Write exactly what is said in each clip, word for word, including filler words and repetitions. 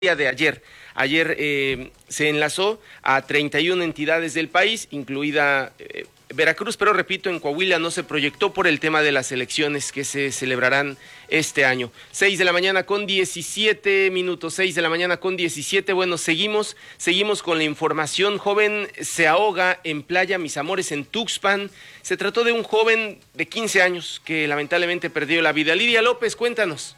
día de ayer. Ayer eh, se enlazó a treinta y una entidades del país, incluida eh, Veracruz, pero repito, en Coahuila no se proyectó por el tema de las elecciones que se celebrarán este año. Seis de la mañana con diecisiete minutos, seis de la mañana con diecisiete. Bueno, seguimos, seguimos con la información. Joven se ahoga en Playa Mis Amores en Tuxpan. Se trató de un joven de quince años que lamentablemente perdió la vida. Lidia López, cuéntanos.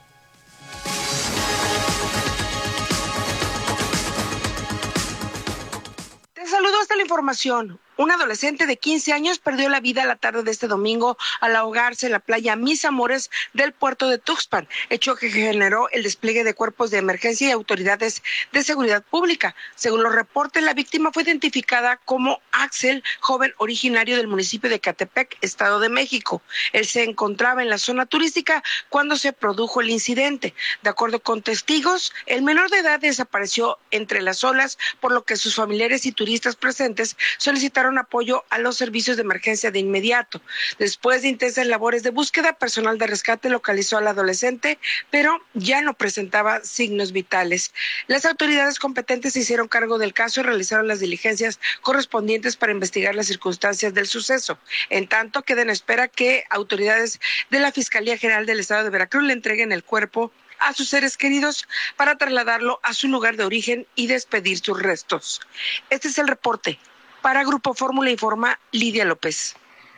Saludos, hasta la información. Un adolescente de quince años perdió la vida la tarde de este domingo al ahogarse en la playa Mis Amores del puerto de Tuxpan, hecho que generó el despliegue de cuerpos de emergencia y autoridades de seguridad pública. Según los reportes, la víctima fue identificada como Axel, joven originario del municipio de Catepec, Estado de México. Él se encontraba en la zona turística cuando se produjo el incidente. De acuerdo con testigos, el menor de edad desapareció entre las olas, por lo que sus familiares y turistas presentes solicitaron apoyo a los servicios de emergencia de inmediato. Después de intensas labores de búsqueda, personal de rescate localizó al adolescente, pero ya no presentaba signos vitales. Las autoridades competentes se hicieron cargo del caso y realizaron las diligencias correspondientes para investigar las circunstancias del suceso. En tanto, queda en espera que autoridades de la Fiscalía General del Estado de Veracruz le entreguen el cuerpo a sus seres queridos para trasladarlo a su lugar de origen y despedir sus restos. Este es el reporte. Para Grupo Fórmula informa Lidia López.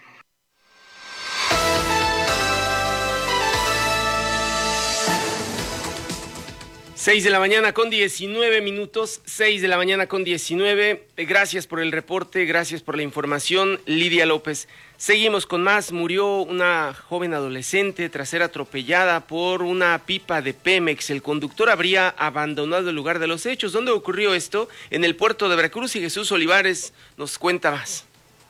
Seis de la mañana con diecinueve minutos, seis de la mañana con diecinueve. Gracias por el reporte, gracias por la información, Lidia López. Seguimos con más. Murió una joven adolescente tras ser atropellada por una pipa de Pemex. El conductor habría abandonado el lugar de los hechos. ¿Dónde ocurrió esto? En el puerto de Veracruz, y Jesús Olivares nos cuenta más.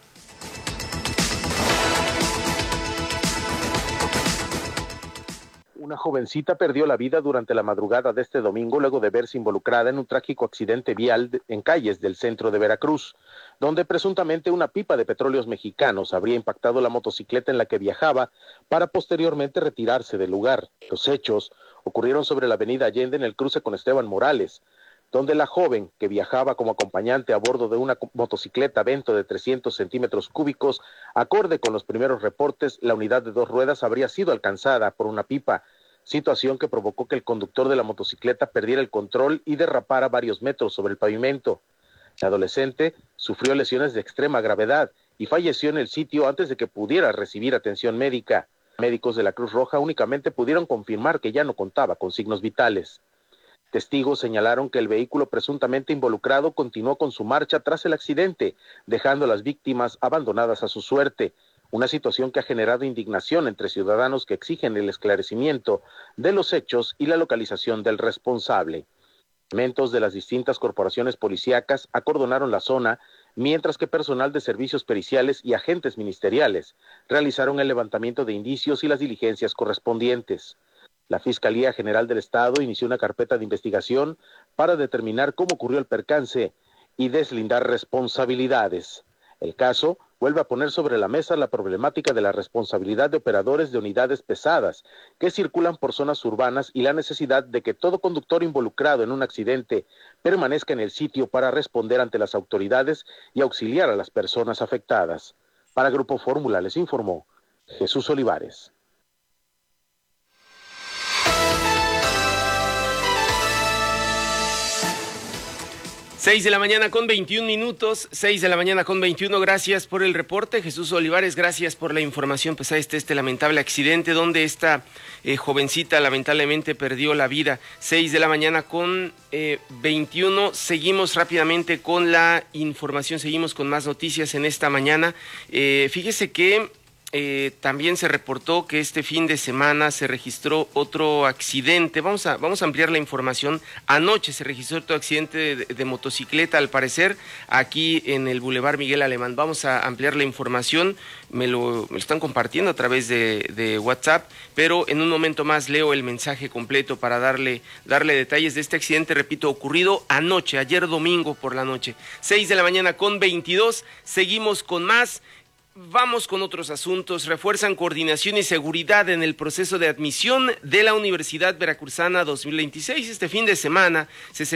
Una jovencita perdió la vida durante la madrugada de este domingo luego de verse involucrada en un trágico accidente vial en calles del centro de Veracruz, donde presuntamente una pipa de petróleos mexicanos habría impactado la motocicleta en la que viajaba para posteriormente retirarse del lugar. Los hechos ocurrieron sobre la avenida Allende en el cruce con Esteban Morales, donde la joven, que viajaba como acompañante a bordo de una motocicleta Vento de trescientos centímetros cúbicos, acorde con los primeros reportes, la unidad de dos ruedas habría sido alcanzada por una pipa, situación que provocó que el conductor de la motocicleta perdiera el control y derrapara varios metros sobre el pavimento. La adolescente sufrió lesiones de extrema gravedad y falleció en el sitio antes de que pudiera recibir atención médica. Médicos de la Cruz Roja únicamente pudieron confirmar que ya no contaba con signos vitales. Testigos señalaron que el vehículo presuntamente involucrado continuó con su marcha tras el accidente, dejando a las víctimas abandonadas a su suerte. Una situación que ha generado indignación entre ciudadanos que exigen el esclarecimiento de los hechos y la localización del responsable. Elementos de las distintas corporaciones policíacas acordonaron la zona, mientras que personal de servicios periciales y agentes ministeriales realizaron el levantamiento de indicios y las diligencias correspondientes. La Fiscalía General del Estado inició una carpeta de investigación para determinar cómo ocurrió el percance y deslindar responsabilidades. El caso vuelve a poner sobre la mesa la problemática de la responsabilidad de operadores de unidades pesadas que circulan por zonas urbanas y la necesidad de que todo conductor involucrado en un accidente permanezca en el sitio para responder ante las autoridades y auxiliar a las personas afectadas. Para Grupo Fórmula les informó Jesús Olivares. Seis de la mañana con veintiún minutos, seis de la mañana con veintiuno, gracias por el reporte, Jesús Olivares, gracias por la información, pues a este, este lamentable accidente donde esta eh, jovencita lamentablemente perdió la vida. Seis de la mañana con eh, veintiuno, seguimos rápidamente con la información, seguimos con más noticias en esta mañana. Eh, fíjese que Eh, también se reportó que este fin de semana se registró otro accidente. Vamos a, vamos a ampliar la información. Anoche se registró otro accidente de, de motocicleta, al parecer, aquí en el Boulevard Miguel Alemán. Vamos a ampliar la información. Me lo, me lo están compartiendo a través de, de WhatsApp, pero en un momento más leo el mensaje completo para darle, darle detalles de este accidente, repito, ocurrido anoche, ayer domingo por la noche. Seis de la mañana con veintidós, seguimos con más. Vamos con otros asuntos. Refuerzan coordinación y seguridad en el proceso de admisión de la Universidad Veracruzana dos mil veintiséis. Este fin de semana se